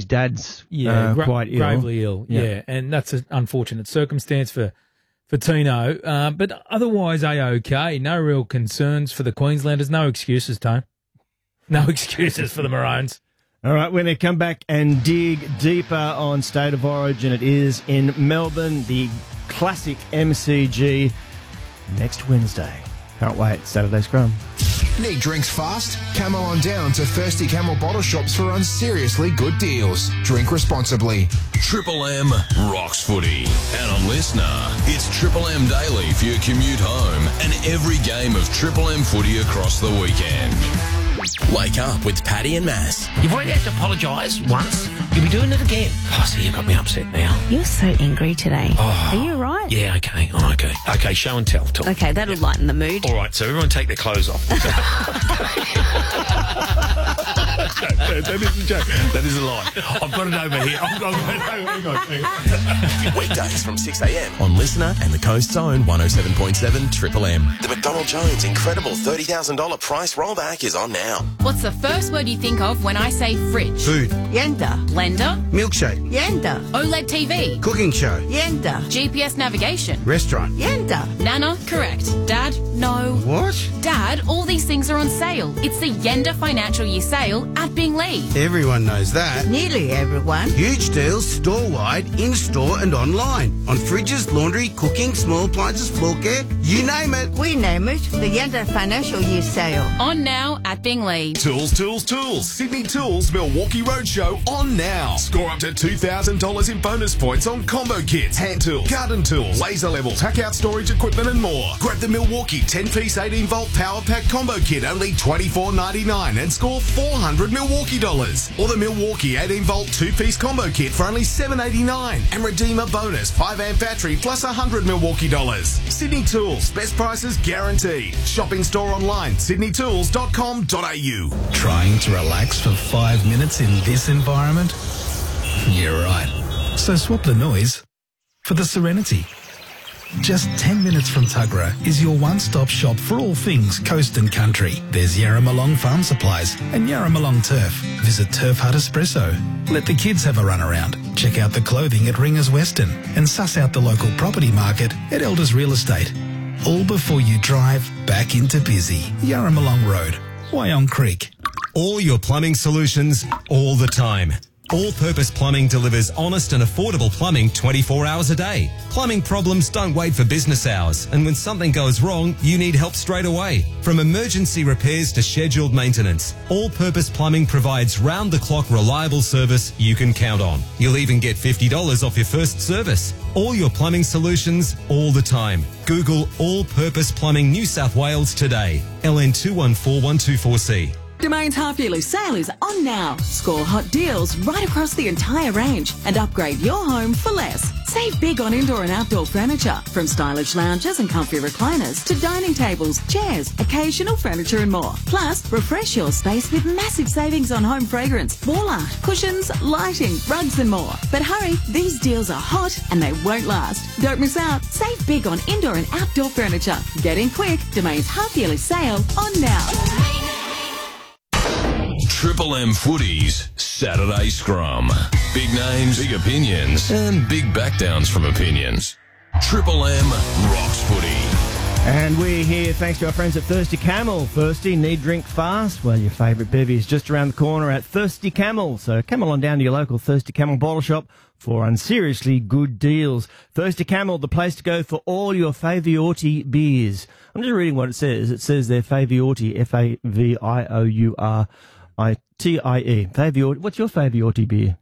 dad's quite ill. Gravely ill, yeah. And that's an unfortunate circumstance for Tino. But otherwise, A-OK. No real concerns for the Queenslanders. No excuses, Tone. No excuses for the Maroons. All right, we're going to come back and dig deeper on State of Origin. It is in Melbourne, the classic MCG, next Wednesday. Can't wait. Saturday Scrum. Need drinks fast? Come on down to Thirsty Camel bottle shops for unseriously good deals. Drink responsibly. Triple M rocks footy. And on Listener, it's Triple M Daily for your commute home and every game of Triple M footy across the weekend. Wake up with Paddy and Mass. You've already had to apologise once. You'll be doing it again. Oh, see, you got me upset now. You're so angry today. Oh. Are you all right? Yeah, okay. Oh, okay. Okay, show and tell. Okay, that'll lighten the mood. All right, so everyone take their clothes off. That is a joke. That is a lie. I've got it over here. Hang on. Weekdays from 6 a.m. on Listener and the Coast's own 107.7 Triple M. The McDonald Jones incredible $30,000 price rollback is on now. What's the first word you think of when I say fridge? Food. Yenda. Blender. Milkshake. Yenda. OLED TV. Cooking show. Yenda. GPS navigation. Restaurant. Yenda. Nana. Correct. Dad. No. What? Dad, all these things are on sale. It's the Yenda Financial Year sale at Bingley. Everyone knows that. Nearly everyone. Huge deals store-wide, in-store and online. On fridges, laundry, cooking, small appliances, floor care, you name it. We name it the Yenda Financial Year sale. On now at Bingley. Tools. Sydney Tools Milwaukee Roadshow on now. Score up to $2,000 in bonus points on combo kits, hand tools, garden tools, laser levels, hack out storage equipment and more. Grab the Milwaukee 10-piece 18-volt power pack combo kit, only $24.99 and score $400 Milwaukee dollars. Or the Milwaukee 18-volt 2-piece combo kit for only $7.89 and redeem a bonus 5-amp battery plus $100 Milwaukee dollars. Sydney Tools, best prices guaranteed. Shop in store online, sydneytools.com.au. Trying to relax for 5 minutes in this environment? You're right. So swap the noise for the serenity. Just 10 minutes from Tuggerah is your one-stop shop for all things coast and country. There's Yarramalong Farm Supplies and Yarramalong Turf. Visit Turf Hut Espresso. Let the kids have a run around. Check out the clothing at Ringers Western and suss out the local property market at Elders Real Estate. All before you drive back into busy Yarramalong Road, Wyong Creek. All your plumbing solutions, all the time. All-Purpose Plumbing delivers honest and affordable plumbing 24 hours a day. Plumbing problems don't wait for business hours, and when something goes wrong, you need help straight away. From emergency repairs to scheduled maintenance, All-Purpose Plumbing provides round-the-clock reliable service you can count on. You'll even get $50 off your first service. All your plumbing solutions, all the time. Google All-Purpose Plumbing New South Wales today. LN 214124C. Domain's half-yearly sale is on now. Score hot deals right across the entire range and upgrade your home for less. Save big on indoor and outdoor furniture, from stylish lounges and comfy recliners to dining tables, chairs, occasional furniture and more. Plus, refresh your space with massive savings on home fragrance, wall art, cushions, lighting, rugs and more. But hurry, these deals are hot and they won't last. Don't miss out. Save big on indoor and outdoor furniture. Get in quick. Domain's half-yearly sale on now. Triple M Footy's Saturday Scrum. Big names, big opinions, and big backdowns from opinions. Triple M rocks footy. And we're here thanks to our friends at Thirsty Camel. Thirsty, need drink fast? Well, your favourite bevy is just around the corner at Thirsty Camel. So come on down to your local Thirsty Camel bottle shop for unseriously good deals. Thirsty Camel, the place to go for all your Faviotti beers. I'm just reading what it says. It says they're Faviotti, Faviourtie. Faviotti. What's your Faviotti beer?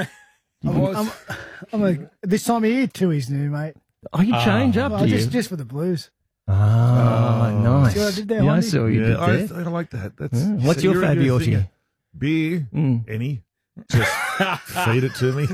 This time of year, Tui's new, mate. Oh, you change up, do you? Just for the blues. Nice. See what I did there, I saw you did there. I like that. That's What's your Faviotti? Beer, any. Just feed it to me.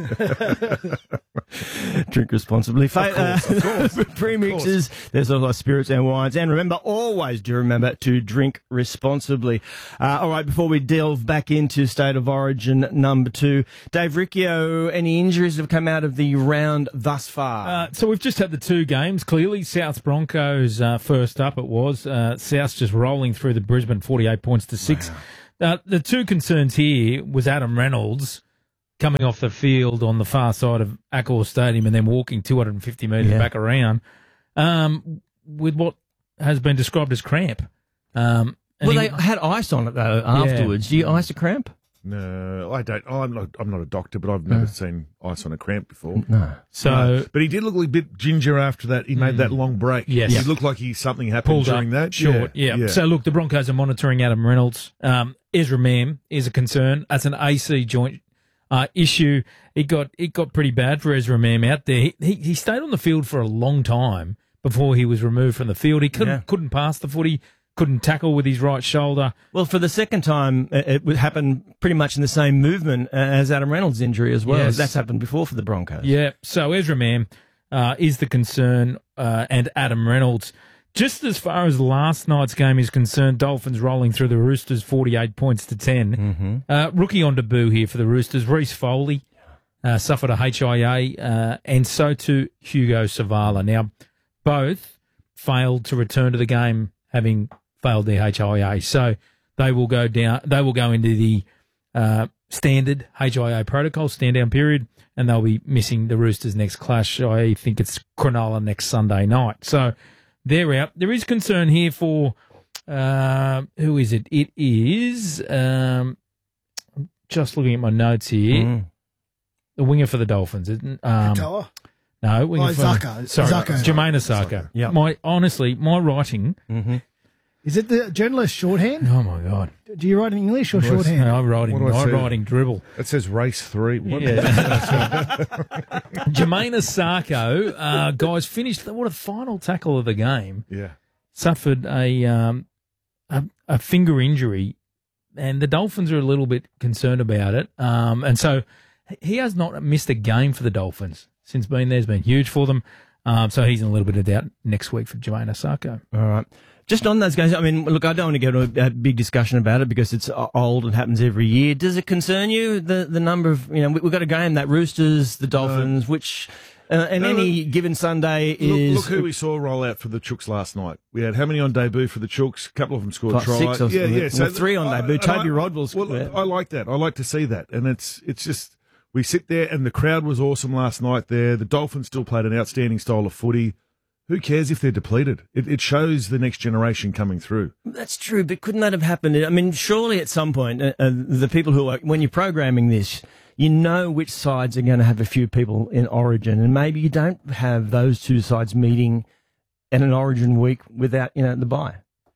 Drink responsibly. Of course. Premixes. There's also spirits and wines. And remember, always do remember to drink responsibly. All right, before we delve back into State of Origin number 2, Dave Riccio, any injuries have come out of the round thus far? So we've just had the 2 games. Clearly, South's Broncos first up. It was South just rolling through the Brisbane 48 points to 6. Wow. The 2 concerns here was Adam Reynolds. coming off the field on the far side of Accor Stadium and then walking 250 metres back around with what has been described as cramp. Well, they had ice on it, though, afterwards. Do you ice a cramp? No, I don't. I'm not a doctor, but I've never seen ice on a cramp before. No. So, but he did look a bit ginger after that. He made that long break. Yes. He looked like something happened pulled during up that. short. Yeah. So look, the Broncos are monitoring Adam Reynolds. Ezra Mam is a concern. That's an AC joint issue. It got pretty bad for Ezra Mam out there. He stayed on the field for a long time before he was removed from the field. He couldn't pass the footy. Couldn't tackle with his right shoulder. Well, for the second time, it would happen pretty much in the same movement as Adam Reynolds' injury as well. Yes. That's happened before for the Broncos. Yeah, so Ezra Mam is the concern, and Adam Reynolds. Just as far as last night's game is concerned, Dolphins rolling through the Roosters 48 points to 10. Rookie on debut here for the Roosters, Reece Foley, suffered a HIA, and so too Hugo Savala. Now, both failed to return to the game, having failed their HIA. So they will go down. They will go into the standard HIA protocol, stand down period, and they'll be missing the Roosters' next clash. I think it's Cronulla next Sunday night. So they're out. There is concern here for who is it? It is just looking at my notes here. The winger for the Dolphins. Katoa? No, winger for Zaka. Sorry, Zaka. Jermaine Osaka. Yep. My writing. Is it the journalist shorthand? Oh my God! Do you write in English or shorthand? No, I'm writing dribble. It says race 3. What? Yeah. Jermaine Osako, guys, finished what a final tackle of the game. Yeah, suffered a finger injury, and the Dolphins are a little bit concerned about it. And so he has not missed a game for the Dolphins since being there. Has been huge for them. So he's in a little bit of doubt next week for Jermaine Osako. All right. Just on those games, I mean, look, I don't want to get into a big discussion about it because it's old and happens every year. Does it concern you, the number of, we've got a game, that Roosters, the Dolphins, which, and any given Sunday is... Look who we saw roll out for the Chooks last night. We had how many on debut for the Chooks? A couple of them scored like tries. 6 or something. Yeah. So 3 on debut. Toby Rodwell's... Well, I like that. I like to see that. And it's just... We sit there and the crowd was awesome last night there. The Dolphins still played an outstanding style of footy. Who cares if they're depleted? It shows the next generation coming through. That's true, but couldn't that have happened? I mean, surely at some point, the people who are, when you're programming this, you know which sides are going to have a few people in Origin, and maybe you don't have those two sides meeting in an Origin week without, the bye.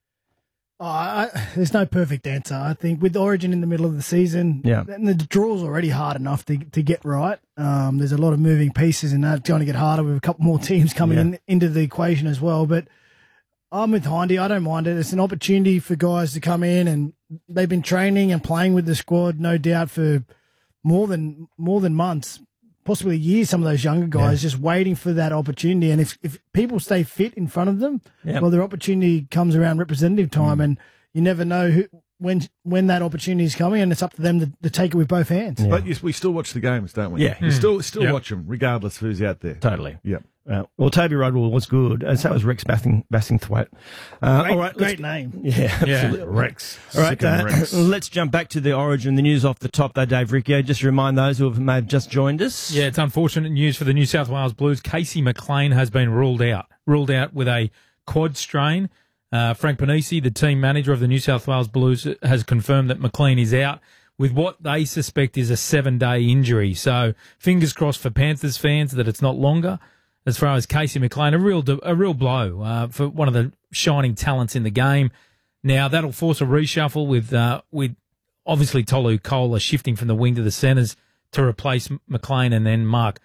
There's no perfect answer. I think with Origin in the middle of the season, and the draw's already hard enough to get right. There's a lot of moving pieces, and that's going to get harder with a couple more teams coming into the equation as well. But I'm with Hindy. I don't mind it. It's an opportunity for guys to come in, and they've been training and playing with the squad, no doubt, for more than months, possibly years. Some of those younger guys just waiting for that opportunity. And if people stay fit in front of them, well, their opportunity comes around representative time, and you never know when that opportunity is coming, and it's up to them to take it with both hands. Yeah. But we still watch the games, don't we? Yeah. You still watch them, regardless of who's out there. Totally. Yeah. Well, Toby Rodwell was good, and so was Rex Bassingthwaighte. All right, great name. Yeah, absolutely. Rex. All right, let's jump back to the Origin, the news off the top, though, Dave Riccio. Just to remind those who may have just joined us. Yeah, it's unfortunate news for the New South Wales Blues. Casey McLean has been ruled out with a quad strain. Frank Panisi, the team manager of the New South Wales Blues, has confirmed that McLean is out with what they suspect is a 7-day injury. So fingers crossed for Panthers fans that it's not longer. As far as Casey McLean, a real blow for one of the shining talents in the game. Now that'll force a reshuffle with obviously Tolu Kola shifting from the wing to the centres to replace McLean, and then Mark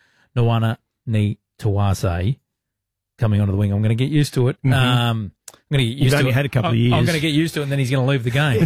Nawani-Tuase coming onto the wing. I'm going to get used to it. I'm going to get used to it. You've only had a couple of years. I'm going to get used to it, and then he's going to leave the game.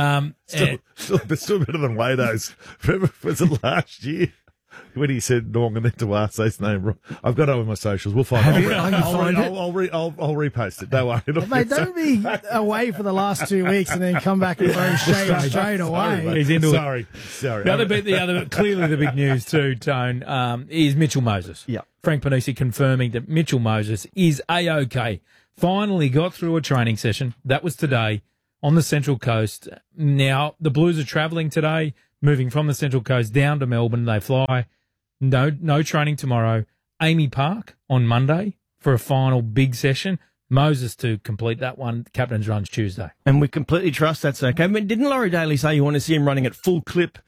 Still better than Wado's. Remember, was it last year? When he said Nawani-Tuase's name wrong. I've got it on my socials. We'll find it. I'll repost it. Don't worry. Mate, don't be away for the last 2 weeks and then come back and throw straight away. He's into Sorry. Clearly the big news too, Tone, is Mitchell Moses. Yeah. Frank Panisi confirming that Mitchell Moses is A-OK. Finally got through a training session. That was today on the Central Coast. Now, the Blues are travelling today. moving from the Central Coast down to Melbourne. They fly. No training tomorrow. Amy Park on Monday for a final big session. Moses to complete that one. Captain's run's Tuesday. And we completely trust that's okay. I mean, didn't Laurie Daly say you want to see him running at full clip,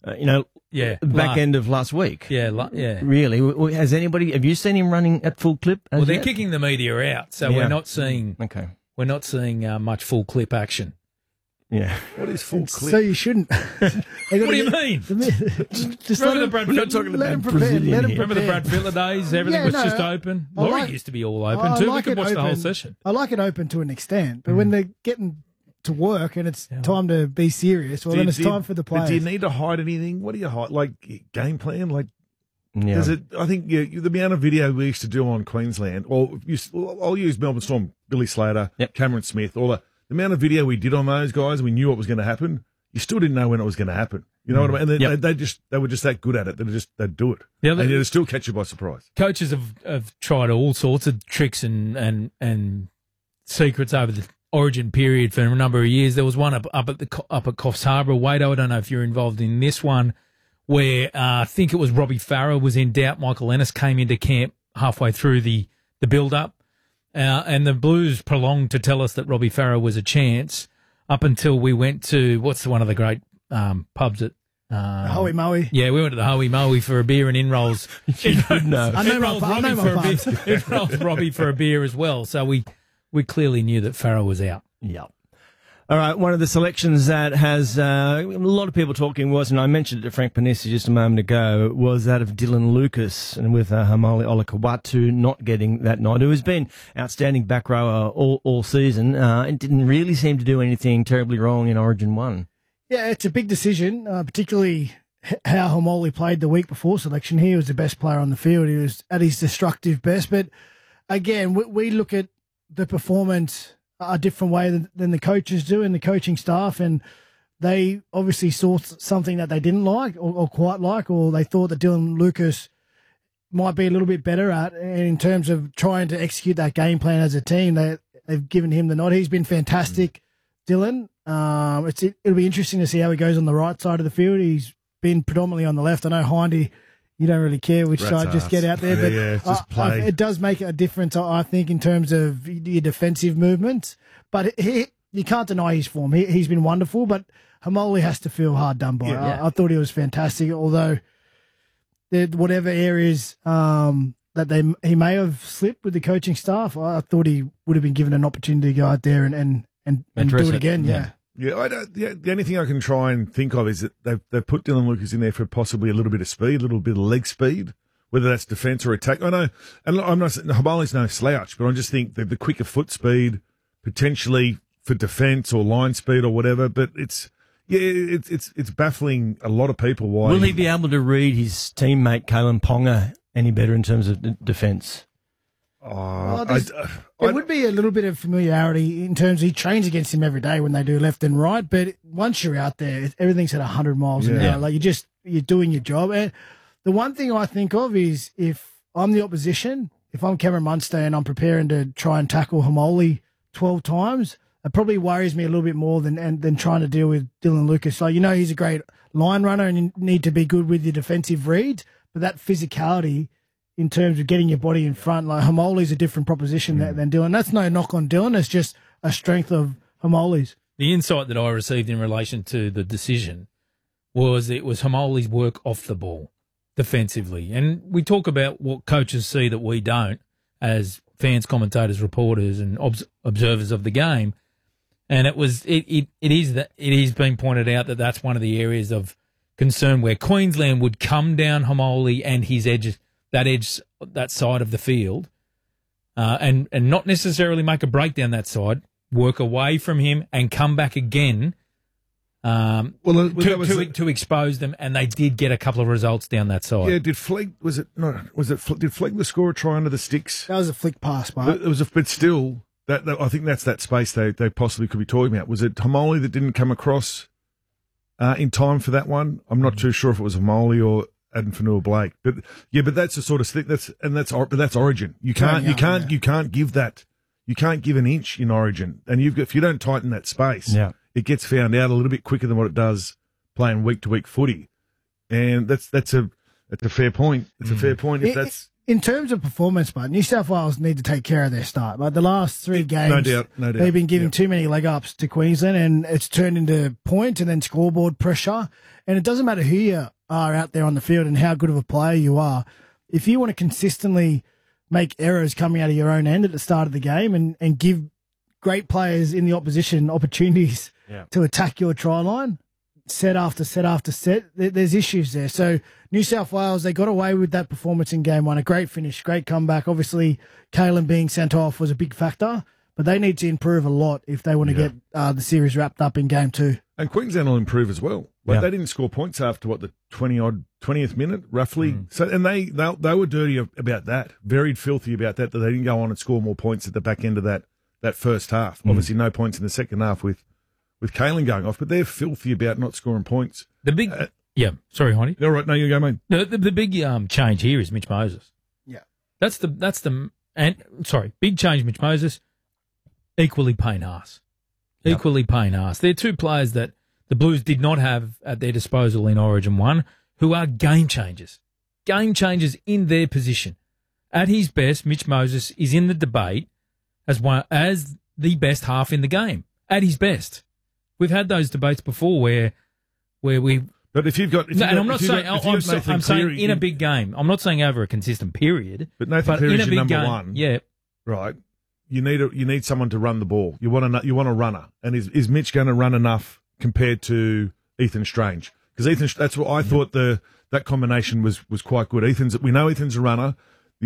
back end of last week? Yeah. Really? Have you seen him running at full clip? Well, they're kicking the media out, so we're not seeing Okay. we're not seeing much full clip action. Yeah. What is full clip? So you shouldn't. What do you mean? Just Remember the let Brad him, Fittler? talking let him prepare. Let him Remember the prepare. Brad Fittler days? Everything was just open. I Laurie like- used to be all open I too. like We could it watch the whole open. session. I like it open to an extent, but when they're getting to work and it's time to be serious, well, then it's time for the But players. do you need to hide anything? What do you hide? Like game plan? Like, Yeah. there's I think the amount of video we used to do on Queensland, or I'll use Melbourne Storm, Billy Slater, Cameron Smith, all the amount of video we did on those guys, we knew what was going to happen. You still didn't know when it was going to happen. You know what I mean? And they were just that good at it. They'd do it. Yeah, and it'd still catch you by surprise. Coaches have tried all sorts of tricks and secrets over the Origin period for a number of years. There was one up at Coffs Harbour, Wado. I don't know if you're involved in this one, where I think it was Robbie Farah was in doubt. Michael Ennis came into camp halfway through the build-up, and the Blues prolonged to tell us that Robbie Farah was a chance up until we went to, what's one of the great pubs at... Hoey Moey. Yeah, we went to the Hoey Moey for a beer and in-rolls. No. I know my pubs. In-rolls Robbie for a beer as well. So we clearly knew that Farah was out. Yeah. All right, one of the selections that has a lot of people talking was, and I mentioned it to Frank Panisi just a moment ago, was that of Dylan Lucas, and with Hamali Olakawatu not getting that nod, who has been outstanding back rower all season, and didn't really seem to do anything terribly wrong in Origin 1. Yeah, it's a big decision, particularly how Hamoli played the week before selection. He was the best player on the field. He was at his destructive best. But again, we look at the performance a different way than the coaches do and the coaching staff, and they obviously saw something that they didn't like or quite like, or they thought that Dylan Lucas might be a little bit better at in terms of trying to execute that game plan as a team. They've given him the nod. He's been fantastic, Dylan. It'll be interesting to see how he goes on the right side of the field. He's been predominantly on the left. I know Hindy, you don't really care which side, just get out there. But just play. It does make a difference, I think, in terms of your defensive movements. But you can't deny his form. He's been wonderful, but Hamoli has to feel hard done by. I thought he was fantastic, although whatever areas that he may have slipped with the coaching staff, I thought he would have been given an opportunity to go out there and do it again. Yeah. Yeah, the only thing I can try and think of is that they've put Dylan Lucas in there for possibly a little bit of speed, a little bit of leg speed, whether that's defence or attack. I know, and I'm not saying Hamali's no slouch, but I just think that the quicker foot speed, potentially for defence or line speed or whatever. But it's baffling a lot of people why. Will he be able to read his teammate Kalen Ponga any better in terms of defence? It would be a little bit of familiarity in terms of he trains against him every day when they do left and right. But once you're out there, everything's at 100 miles an hour. Like you're doing your job. And the one thing I think of is if I'm the opposition, if I'm Cameron Munster and I'm preparing to try and tackle Hamoli 12 times, it probably worries me a little bit more than trying to deal with Dylan Lucas. So he's a great line runner and you need to be good with your defensive reads, but that physicality in terms of getting your body in front, like Hamoli's a different proposition than Dylan. That's no knock on Dylan. It's just a strength of Hamoli's. The insight that I received in relation to the decision was it was Hamoli's work off the ball defensively. And we talk about what coaches see that we don't as fans, commentators, reporters and observers of the game. And it is being pointed out that that's one of the areas of concern where Queensland would come down Hamoli and his edges, that side of the field, and not necessarily make a break down that side, work away from him and come back again to expose them, and they did get a couple of results down that side. Yeah, did Flegg the scorer try under the sticks? That was a flick pass, Mark. But still, that I think that's that space they possibly could be talking about. Was it Hamoli that didn't come across in time for that one? I'm not too sure if it was Hamoli or Adam Fanua-Blake, but that's the sort of thing. That's Origin. You can't give that. You can't give an inch in Origin, and if you don't tighten that space, it gets found out a little bit quicker than what it does playing week-to-week footy. And that's a fair point. It's a fair point if that's... In terms of performance, but New South Wales need to take care of their start. Like the last 3 games, no doubt. They've been giving too many leg ups to Queensland, and it's turned into points and then scoreboard pressure. And it doesn't matter who you are out there on the field and how good of a player you are. If you want to consistently make errors coming out of your own end at the start of the game and give great players in the opposition opportunities to attack your try line, set after set after set, there's issues there. So New South Wales, they got away with that performance in game 1. A great finish, great comeback. Obviously, Kalen being sent off was a big factor, but they need to improve a lot if they want to get the series wrapped up in game 2. And Queensland will improve as well. Like they didn't score points after the 20th minute, roughly. So and they were dirty about that, very filthy about that they didn't go on and score more points at the back end of that first half. Obviously, no points in the second half with Kalen going off, but they're filthy about not scoring points. The big, sorry, Honey. All right, no, you go, mate. No, the big change here is Mitch Moses. Yeah, big change. Mitch Moses, equally Payne Haas, They're 2 players that the Blues did not have at their disposal in Origin 1, who are game changers in their position. At his best, Mitch Moses is in the debate as the best half in the game. At his best. We've had those debates before where we. But if you've got, I'm saying in a big game. I'm not saying over a consistent period. But Nathan Cleary's your number 1. Yeah, right. You need someone to run the ball. You want a runner, and is Mitch going to run enough compared to Ethan Strange? Because that's what I thought that combination was quite good. We know Ethan's a runner.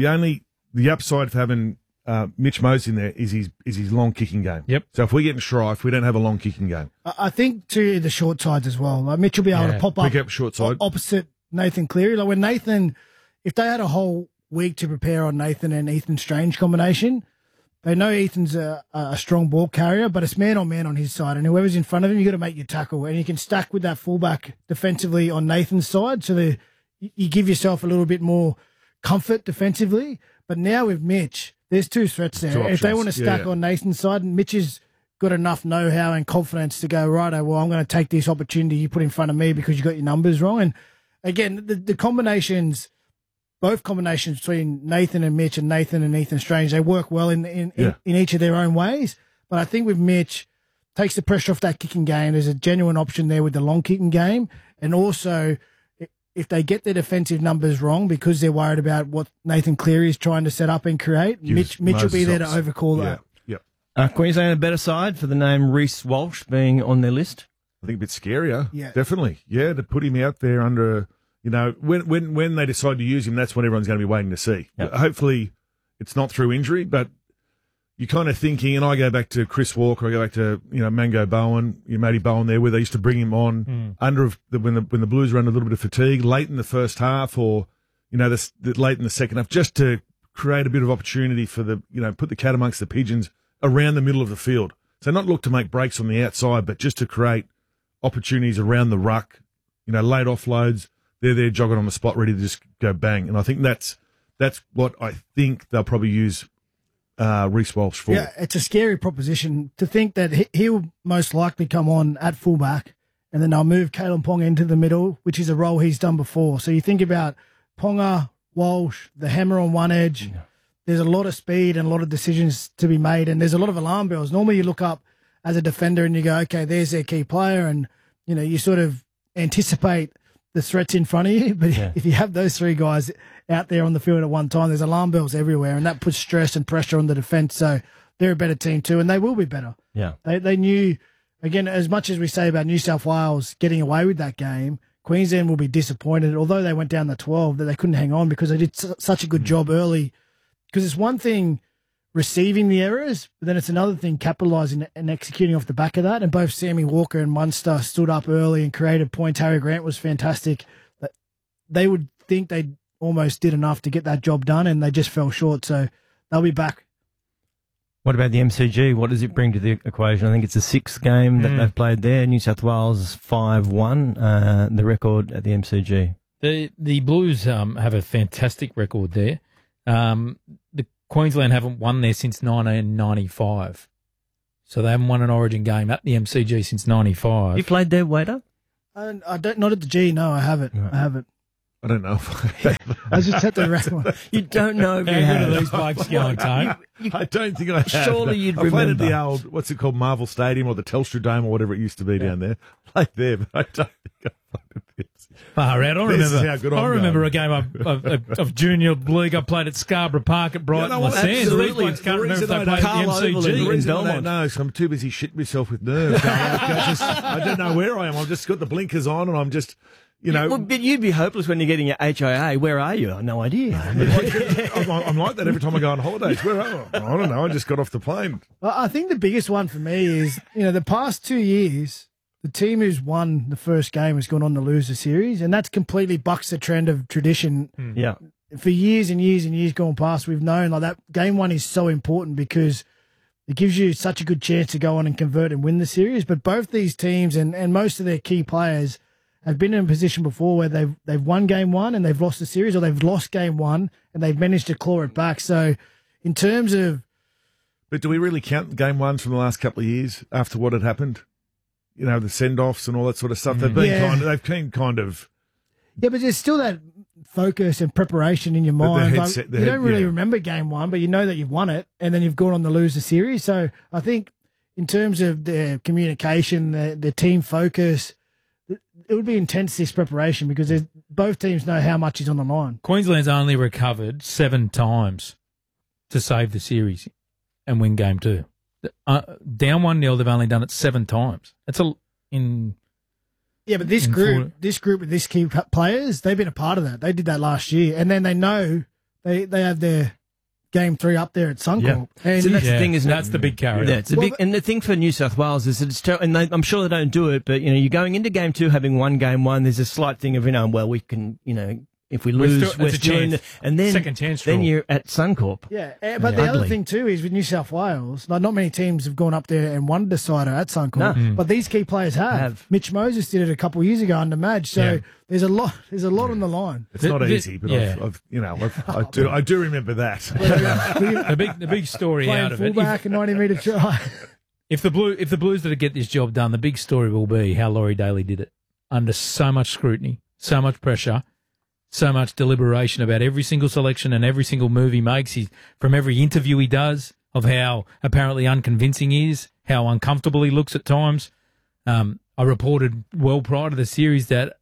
The upside for having Mitch Moses in there is his long kicking game. Yep. So if we get in strife, we don't have a long kicking game. I think to the short sides as well. Like Mitch will be able to pop up short side opposite Nathan Cleary. Like when Nathan, if they had a whole week to prepare on Nathan and Ethan Strange combination, they know Ethan's a strong ball carrier, but it's man on his side, and whoever's in front of him, you got to make your tackle, and you can stack with that fullback defensively on Nathan's side, so you give yourself a little bit more comfort defensively. But now with Mitch, there's 2 threats there. If they want to stack on Nathan's side, Mitch has got enough know-how and confidence to go, righto, well, I'm going to take this opportunity you put in front of me because you got your numbers wrong. And again, the combinations, both combinations between Nathan and Mitch and Nathan and Ethan Strange, they work well in each of their own ways. But I think with Mitch, takes the pressure off that kicking game. There's a genuine option there with the long kicking game. And also, if they get their defensive numbers wrong because they're worried about what Nathan Cleary is trying to set up and create, Mitch will be there to overcall that. Yeah. Queensland a better side for the name Reece Walsh being on their list? I think a bit scarier. Yeah. Definitely. Yeah, to put him out there under, when they decide to use him, that's what everyone's going to be waiting to see. Yep. Hopefully it's not through injury, but you're kind of thinking, and I go back to Chris Walker, I go back to, Mango Bowen, Matty Bowen there, where they used to bring him on when the Blues were under a little bit of fatigue, late in the first half or, late in the second half, just to create a bit of opportunity for put the cat amongst the pigeons around the middle of the field. So not look to make breaks on the outside, but just to create opportunities around the ruck, late offloads. They're there jogging on the spot, ready to just go bang. And I think that's what I think they'll probably use Reece Walsh for. Yeah, it's a scary proposition to think that he'll most likely come on at fullback and then they'll move Kalen Ponga into the middle, which is a role he's done before. So you think about Ponga, Walsh, the hammer on one edge. Yeah. There's a lot of speed and a lot of decisions to be made, and there's a lot of alarm bells. Normally you look up as a defender and you go, okay, there's their key player, and you sort of anticipate the threats in front of you. But if you have those 3 guys out there on the field at one time, there's alarm bells everywhere, and that puts stress and pressure on the defence. So they're a better team too, and they will be better. Yeah, they knew, again, as much as we say about New South Wales getting away with that game, Queensland will be disappointed, although they went down the 12, that they couldn't hang on because they did such a good job early. Because it's one thing receiving the errors, but then it's another thing capitalising and executing off the back of that. And both Sammy Walker and Munster stood up early and created points. Harry Grant was fantastic. They would think they almost did enough to get that job done, and they just fell short. So they'll be back. What about the MCG? What does it bring to the equation? I think it's the 6th game that they've played there. New South Wales 5-1, the record at the MCG. The Blues have a fantastic record there. The Queensland haven't won there since 1995. So they haven't won an Origin game at the MCG since 95. You played there, Wader? I don't. Not at the G. No, I haven't. Right. I haven't. I don't know. I just had to reckon. You don't know if you How good have. are these bikes going, Tone? I don't think I have. Surely you'd I played at remember. the old, what's it called, Marvel Stadium or the Telstra Dome or whatever it used to be down there. Played there, but I don't think I played at this. Far out. This is how good I'm remember going. a game of junior league I played at Scarborough Park at Brighton You know what? Les Sands. These Absolutely. blokes can't The remember if they reason played I at don't- the Carl The MCG. reason I Belmont. don't know is I'm too busy shitting myself with nerves. I don't know where I am. I've just got the blinkers on and I'm just, you know. Well, but you'd be hopeless when you're getting your HIA. Where are you? No idea. I'm like that every time I go on holidays. Where am I? I don't know. I just got off the plane. Well, I think the biggest one for me is, the past 2 years, the team who's won the first game has gone on to lose the series, and that's completely bucks the trend of tradition. Yeah. For years and years and years gone past, we've known like that game one is so important because it gives you such a good chance to go on and convert and win the series. But both these teams and most of their key players have been in a position before where they've won game one and they've lost the series, or they've lost game one and they've managed to claw it back. So in terms of... But do we really count game ones from the last couple of years after what had happened? You know, the send-offs and all that sort of stuff. They've been kind of... Yeah, but there's still that focus and preparation in your mind. Like, you don't really remember game one, but you know that you've won it, and then you've gone on to lose the series. So I think in terms of the communication, the team focus, it would be intense, this preparation, because both teams know how much is on the line. Queensland's only recovered 7 times to save the series and win game 2. Down 1-0, they've only done it 7 times. That's Yeah, but this group with this key players, they've been a part of that. They did that last year, and then they know they have their game 3 up there at Suncorp. Yeah. And So that's the thing, isn't it? That's the big carrot. Yeah, it's a big, and the thing for New South Wales is that it's and I'm sure they don't do it, but you're going into game 2 having won game 1. There's a slight thing of we can if we lose, we're still in and then second chance. Then you're at Suncorp. Yeah, but the other thing too is with New South Wales, like not many teams have gone up there and won a decider at Suncorp, but these key players have. Mitch Moses did it a couple of years ago under Madge, so there's a lot on the line. It's not easy, but I do remember that. the big story Playing out of it. fullback and 90-metre try. If the Blues are to get this job done, the big story will be how Laurie Daly did it under so much scrutiny, so much pressure, so much deliberation about every single selection and every single move he makes. From every interview he does, of how apparently unconvincing he is, how uncomfortable he looks at times. I reported well prior to the series that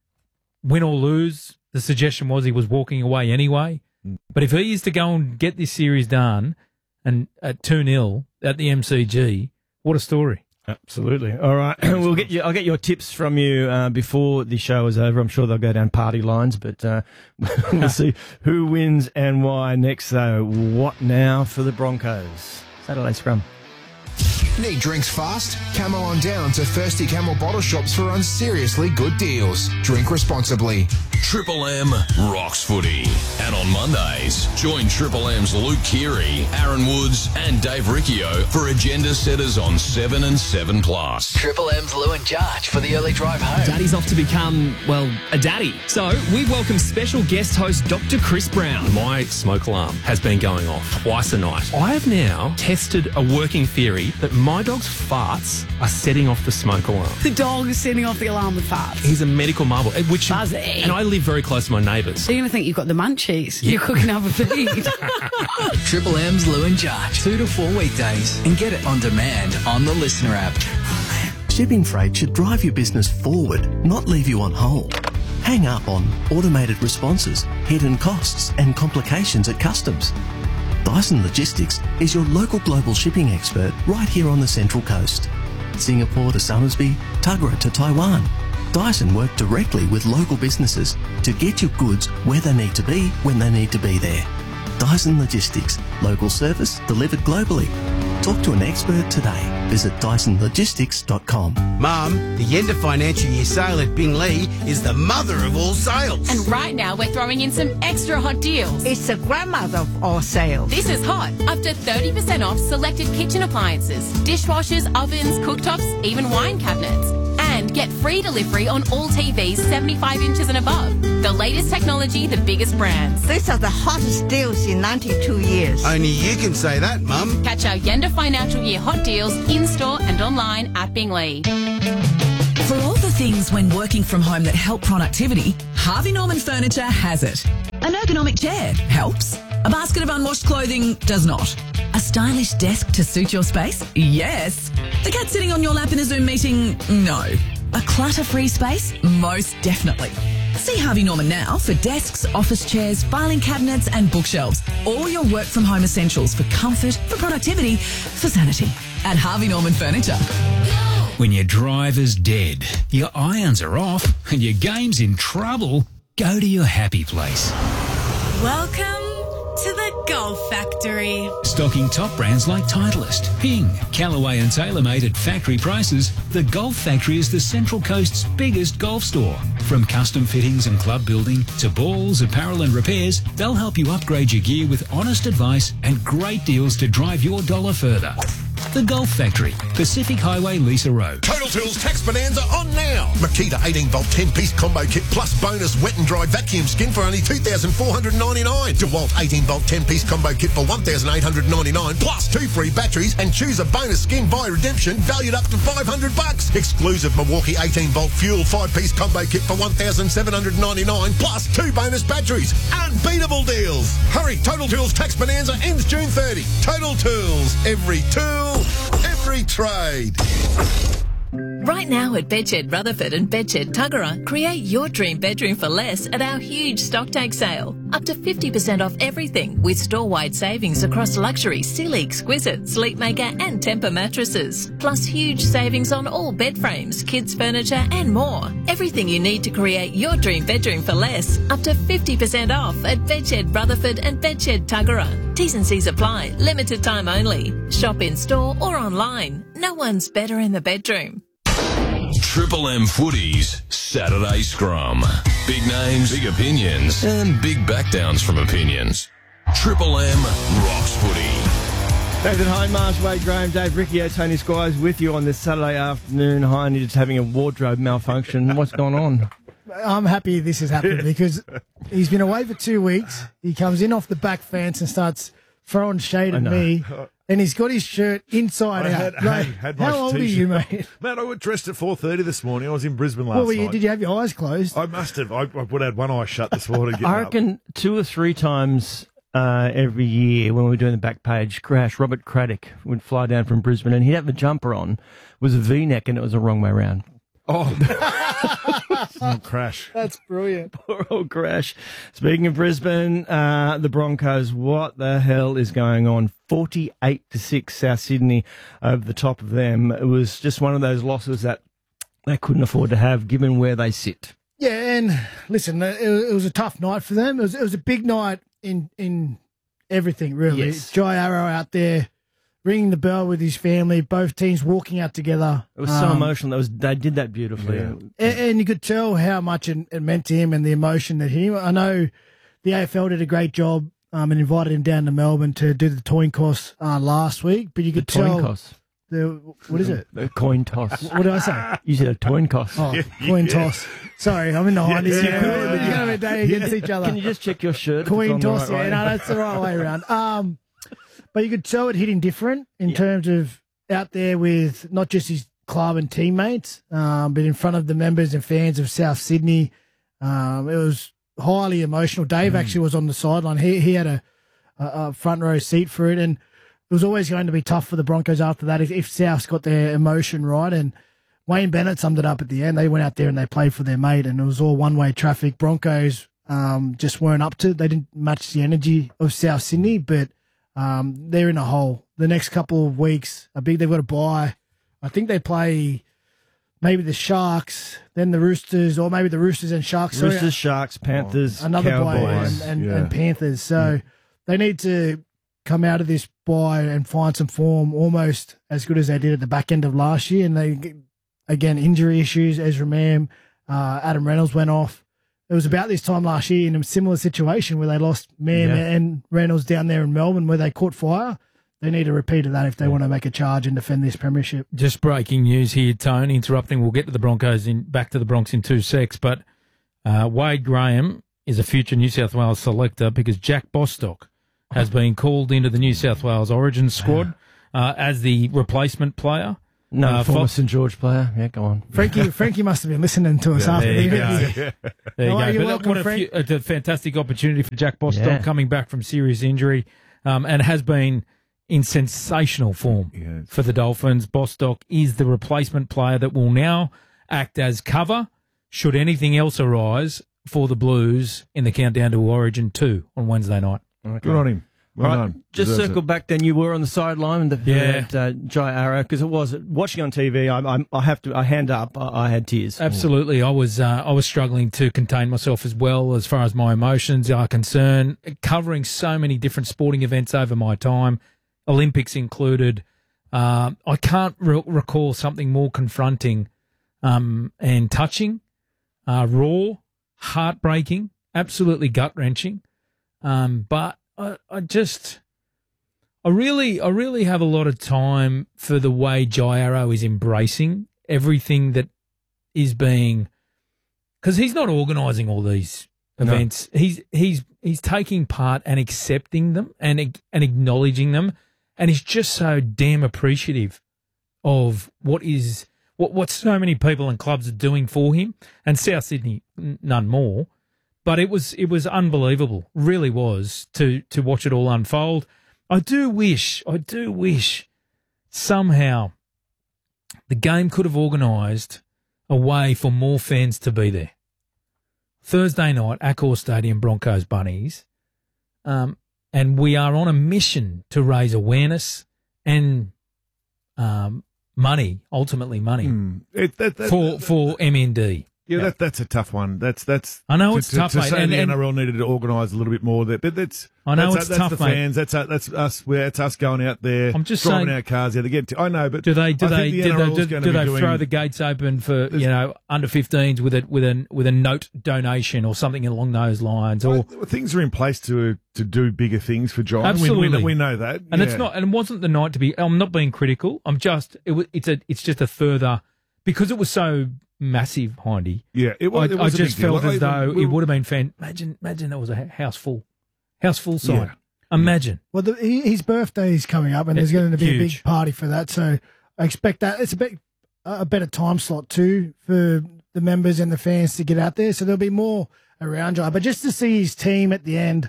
win or lose, the suggestion was he was walking away anyway. But if he is to go and get this series done and at 2-0 at the MCG, what a story. Absolutely. All right. I'll get your tips from you before the show is over. I'm sure they'll go down party lines, but we'll see who wins and why next. So what now for the Broncos? Saturday scrum. Need drinks fast? Camel on down to Thirsty Camel bottle shops for unseriously good deals. Drink responsibly. Triple M rocks footy. And on Mondays, join Triple M's Luke Keary, Aaron Woods and Dave Riccio for agenda setters on 7 and 7+. Triple M's Lou and Jarch for the early drive home. Daddy's off to become, a daddy. So we welcome special guest host Dr. Chris Brown. My smoke alarm has been going off twice a night. I have now tested a working theory that my dog's farts are setting off the smoke alarm. The dog is setting off the alarm with farts. He's a medical marvel. Buzzy. And I live very close to my neighbours. They're going to think you've got the munchies. Yeah. You're cooking up a feed. Triple M's Lou and Jarch. 2 to 4 weekdays. And get it on demand on the Listener app. Shipping freight should drive your business forward, not leave you on hold. Hang up on automated responses, hidden costs and complications at customs. Dyson Logistics is your local global shipping expert right here on the Central Coast. Singapore to Somersby, Tuggerah to Taiwan. Dyson work directly with local businesses to get your goods where they need to be when they need to be there. Dyson Logistics, local service delivered globally. Talk to an expert today. Visit DysonLogistics.com. Mum, the Yenda Financial Year sale at Binglee is the mother of all sales. And right now we're throwing in some extra hot deals. It's the grandmother of all sales. This is hot. Up to 30% off selected kitchen appliances, dishwashers, ovens, cooktops, even wine cabinets. And get free delivery on all TVs 75 inches and above. The latest technology, the biggest brands. These are the hottest deals in 92 years. Only you can say that, Mum. Catch our Yenda Financial Year hot deals in-store and online at Binglee. For all the things when working from home that help productivity, Harvey Norman Furniture has it. An ergonomic chair helps. A basket of unwashed clothing does not. A stylish desk to suit your space? Yes. The cat sitting on your lap in a Zoom meeting? No. A clutter-free space? Most definitely. See Harvey Norman now for desks, office chairs, filing cabinets and bookshelves. All your work from home essentials for comfort, for productivity, for sanity. At Harvey Norman Furniture. When your driver's dead, your irons are off and your game's in trouble, go to your happy place. Welcome to the Golf Factory. Stocking top brands like Titleist, Ping, Callaway and TaylorMade at factory prices, the Golf Factory is the Central Coast's biggest golf store. From custom fittings and club building to balls, apparel and repairs, they'll help you upgrade your gear with honest advice and great deals to drive your dollar further. The Golf Factory, Pacific Highway, Lisa Road. Total Tools Tax Bonanza on now. Makita 18-volt 10-piece combo kit plus bonus wet and dry vacuum skin for only $2,499. DeWalt 18-volt 10-piece combo kit for $1,899 plus 2 free batteries and choose a bonus skin by redemption valued up to $500. Exclusive Milwaukee 18-volt fuel 5-piece combo kit for $1,799 plus 2 bonus batteries. Unbeatable deals. Hurry, Total Tools Tax Bonanza ends June 30. Total Tools. Every tool, every trade. Right now at Bedshed Rutherford and Bedshed Tuggerah, create your dream bedroom for less at our huge stocktake sale. Up to 50% off everything with store-wide savings across luxury, Sealy Exquisite, Sleepmaker and Tempur mattresses. Plus huge savings on all bed frames, kids furniture and more. Everything you need to create your dream bedroom for less. Up to 50% off at Bedshed Rutherford and Bedshed Tuggerah. T's and C's apply. Limited time only. Shop in store or online. No one's better in the bedroom. Triple M Footy's Saturday Scrum. Big names, big opinions, and big backdowns from opinions. Triple M rocks footy. David Hindmarsh, Wade Graham, Dave Riccio, Tony Squires with you on this Saturday afternoon. Hindy just having a wardrobe malfunction. What's going on? I'm happy this has happened because he's been away for 2 weeks. He comes in off the back fence and starts throwing shade at me. And he's got his shirt inside out. How old are you, mate? Man, I got dressed at 4:30 this morning. I was in Brisbane last night. Did you have your eyes closed? I must have. I would have had one eye shut this morning. I reckon 2 or 3 times every year when we were doing the back page crash, Robert Craddock would fly down from Brisbane and he'd have a jumper on, was a V-neck and it was the wrong way around. Oh, Crash. That's brilliant. Poor old Crash. Speaking of Brisbane, the Broncos, what the hell is going on? 48-6 South Sydney over the top of them. It was just one of those losses that they couldn't afford to have given where they sit. Yeah, and listen, it was a tough night for them. It was a big night in everything, really. Yes. Jai Arrow out there ringing the bell with his family, both teams walking out together. It was so emotional. They did that beautifully. Yeah. And you could tell how much it meant to him and the emotion that hit him. I know the AFL did a great job and invited him down to Melbourne to do the coin toss last week, but you could tell... Coin toss? What is it? A coin toss. What did I say? You said a coin toss. Oh, coin toss. Sorry, I'm in the high. You're going to have a day against each other. Can you just check your shirt? Coin toss, the right way? No, that's the right way around. But you could tell it hit him different in terms of out there with not just his club and teammates, but in front of the members and fans of South Sydney. It was highly emotional. Dave actually was on the sideline. He had a front row seat for it, and it was always going to be tough for the Broncos after that if South's got their emotion right. And Wayne Bennett summed it up at the end. They went out there and they played for their mate, and it was all one-way traffic. Broncos just weren't up to it. They didn't match the energy of South Sydney, but they're in a hole. The next couple of weeks, they've got to bye. I think they play maybe the Sharks, then the Roosters, or maybe the Roosters and Sharks. Roosters, Sharks, Panthers, another Cowboys, bye, and Panthers. So they need to come out of this bye and find some form almost as good as they did at the back end of last year. And they, again, injury issues. Ezra Mam, Adam Reynolds went off. It was about this time last year in a similar situation where they lost Mam and Reynolds down there in Melbourne where they caught fire. They need a repeat of that if they want to make a charge and defend this premiership. Just breaking news here, Tony, interrupting. We'll get to the Broncos back to the Bronx in 2 secs, but Wade Graham is a future New South Wales selector because Jack Bostock has been called into the New South Wales Origin squad as the replacement player. No, former St George player. Yeah, go on. Frankie must have been listening to us after there you the go. interview. There you No, go. you're But welcome, it's a fantastic opportunity for Jack Bostock Yeah. coming back from serious injury and has been in sensational form for the Dolphins. Bostock is the replacement player that will now act as cover should anything else arise for the Blues in the countdown to Origin 2 on Wednesday night. Okay. Good on him. Well Right, done. just Deserves circle it. back. Then you were on the sideline with Jai Arrow because it was watching on TV. I hand up. I had tears. Absolutely, I was struggling to contain myself as well as far as my emotions are concerned. Covering so many different sporting events over my time, Olympics included, I can't recall something more confronting and touching, raw, heartbreaking, absolutely gut wrenching. But I really have a lot of time for the way Jai Arrow is embracing everything that is being, because he's not organising all these events. He's taking part and accepting them and acknowledging them, and he's just so damn appreciative of what so many people and clubs are doing for him, and South Sydney none more. But it was unbelievable, really was, to watch it all unfold. I do wish somehow the game could have organised a way for more fans to be there. Thursday night, Accor Stadium, Broncos Bunnies, and we are on a mission to raise awareness and money, ultimately money, for MND. Yeah, that's a tough one. That's. I know it's tough, to mate. say And the NRL needed to organise a little bit more. That's it's that's tough, the mate. fans. That's us. It's us going out there. I'm just driving saying, our cars out to get. I know, but do they throw the gates open for under 15s with a note donation or something along those lines? Or things are in place to do bigger things for Giant. Absolutely, we know that, and it's not. And it wasn't the night to be. I'm not being critical. It's just a further, because it was so massive, Hindy. Yeah, I just felt as though it would have been fan. Imagine there was a house full side. Yeah. Imagine. Well, his birthday is coming up, and there's going to be a big party for that. So I expect that it's a better time slot too for the members and the fans to get out there. So there'll be more around Jai. But just to see his team at the end,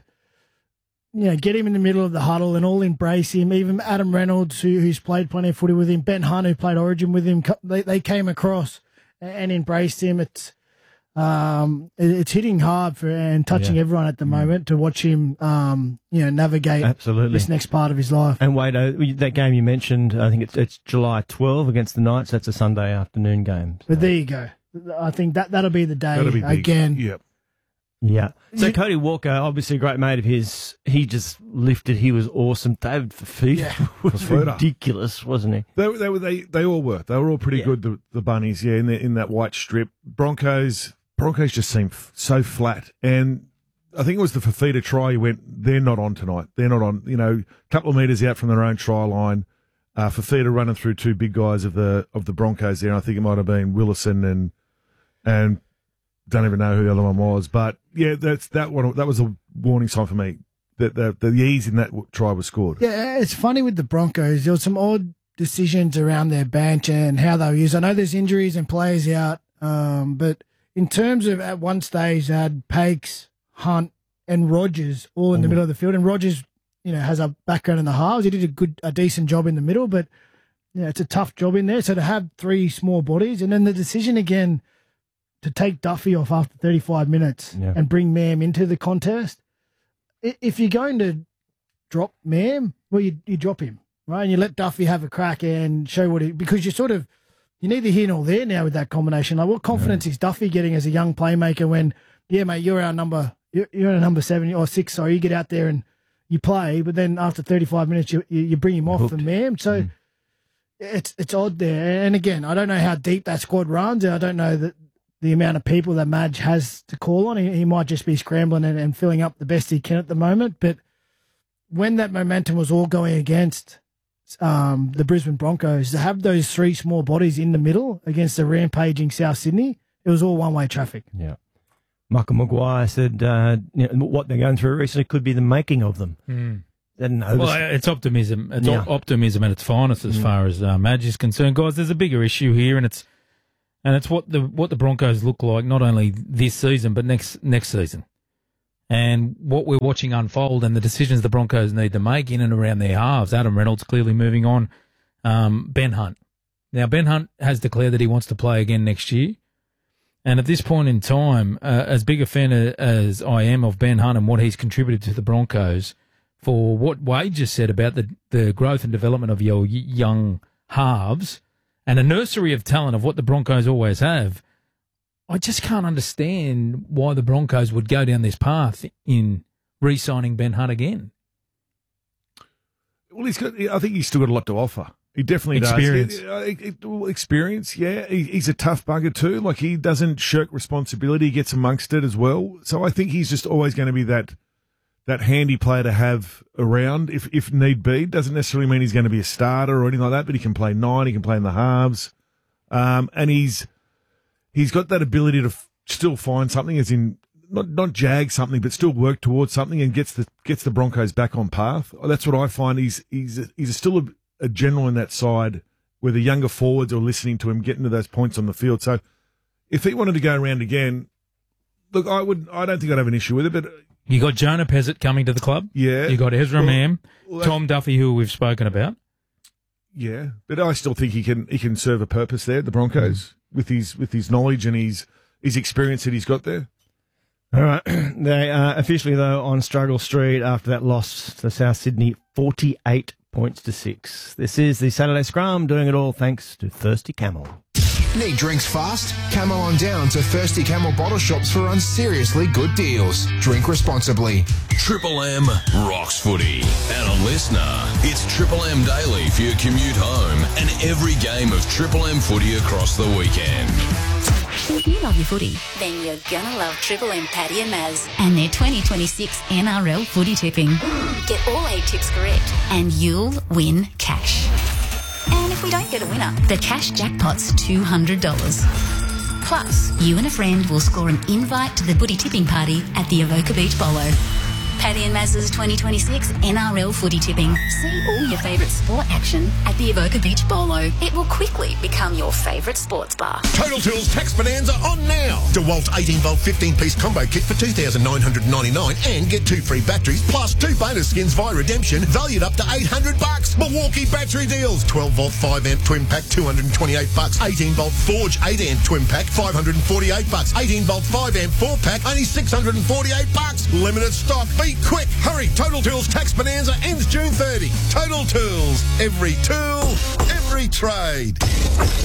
get him in the middle of the huddle and all embrace him. Even Adam Reynolds, who's played plenty of footy with him, Ben Hunt, who played Origin with him, they came across and embraced him. It's hitting hard and touching everyone at the moment to watch him, navigate this next part of his life. And Wade, that game you mentioned, I think it's July 12 against the Knights. That's a Sunday afternoon game. But there you go. I think that'll be the day again. Yep. Yeah. So Cody Walker, obviously a great mate of his, he just lifted. He was awesome. David Fafita was ridiculous, wasn't he? They all were. They were all pretty good. The Bunnies, in that white strip. Broncos just seemed so flat, and I think it was the Fafita try. He went, they're not on tonight. They're not on. A couple of metres out from their own try line. Fafita running through two big guys of the Broncos there. And I think it might have been Willison and don't even know who the other one was, but yeah, that was a warning sign for me that the ease in that try was scored. Yeah, it's funny with the Broncos. There was some odd decisions around their bench and how they were used. I know there's injuries and players out, but in terms of at one stage they had Pakes, Hunt, and Rogers all in the middle of the field, and Rogers, has a background in the halves. He did a decent job in the middle, but it's a tough job in there. So to have three small bodies, and then the decision again to take Duffy off after 35 minutes and bring Mam into the contest. If you're going to drop Mam, well, you drop him, right? And you let Duffy have a crack and show because you're neither here nor there now with that combination. Like, what confidence is Duffy getting as a young playmaker when, mate, you're our number 7 or 6, sorry, you get out there and you play, but then after 35 minutes you bring him off for Mam. So it's odd there. And again, I don't know how deep that squad runs. I don't know the amount of people that Madge has to call on. He might just be scrambling and filling up the best he can at the moment. But when that momentum was all going against the Brisbane Broncos, to have those three small bodies in the middle against the rampaging South Sydney, it was all one-way traffic. Yeah. Michael Maguire said what they're going through recently could be the making of them. Well, it's optimism. It's optimism at its finest as far as Madge is concerned, guys. There's a bigger issue here, and it's what the Broncos look like not only this season but next season, and what we're watching unfold, and the decisions the Broncos need to make in and around their halves. Adam Reynolds clearly moving on. Ben Hunt. Now, Ben Hunt has declared that he wants to play again next year. And at this point in time, as big a fan as I am of Ben Hunt and what he's contributed to the Broncos, for what Wade just said about the growth and development of your young halves and a nursery of talent of what the Broncos always have, I just can't understand why the Broncos would go down this path in re-signing Ben Hunt again. Well, I think he's still got a lot to offer. He definitely does. Experience, yeah. He's a tough bugger too. Like, he doesn't shirk responsibility. He gets amongst it as well. So I think he's just always going to be that handy player to have around if need be. Doesn't necessarily mean he's going to be a starter or anything like that, but he can play 9, he can play in the halves. And he's got that ability to still find something, as in not jag something, but still work towards something and gets the Broncos back on path. That's what I find. He's still a general in that side where the younger forwards are listening to him, getting to those points on the field. So if he wanted to go around again, look, I don't think I'd have an issue with it, but you got Jonah Pezzett coming to the club. Yeah. You got Ezra Mam, Tom Duffy, who we've spoken about. Yeah, but I still think he can serve a purpose there, the Broncos, with his knowledge and his experience that he's got there. All right. They are officially, though, on struggle street after that loss to South Sydney, 48 points to 6. This is the Saturday Scrum, doing it all thanks to Thirsty Camel. Need drinks fast? Camel on down to Thirsty Camel bottle shops for unseriously good deals. Drink responsibly. Triple M rocks footy. And a listener, it's Triple M Daily for your commute home and every game of Triple M footy across the weekend. If you love your footy, then you're gonna love Triple M Paddy and Maz and their 2026 NRL footy tipping. Get all 8 tips correct and you'll win cash. And if we don't get a winner, the cash jackpot's $200. Plus, you and a friend will score an invite to the footy tipping party at the Avoca Beach Bolo. Paddy and Maz's 2026 NRL footy tipping. See all your favourite sport action at the Avoca Beach Bolo. It will quickly become your favourite sports bar. Total Tools Tax Bonanza on now. DeWalt 18-volt 15-piece combo kit for $2,999 and get 2 free batteries plus 2 bonus skins via redemption valued up to $800. Milwaukee battery deals. 12-volt 5-amp twin pack $228. 18-volt Forge 8-amp twin pack $548. 18-volt 5-amp 4-pack only $648. Limited stock. Be quick. Hurry. Total Tools Tax Bonanza ends June 30. Total Tools. Every tool, every trade.